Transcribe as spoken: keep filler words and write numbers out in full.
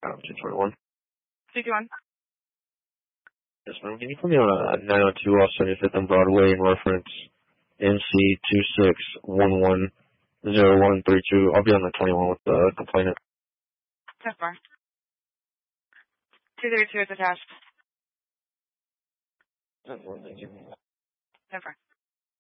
Um, two twenty-one. two twenty-one. Yes, ma'am. Can you put me on a nine oh two off seventy-fifth on Broadway and reference M C two six one one zero one three two? I'll be on the twenty-one with the complainant. That's fine. two thirty-two is attached. That's one, thank you. That's fine.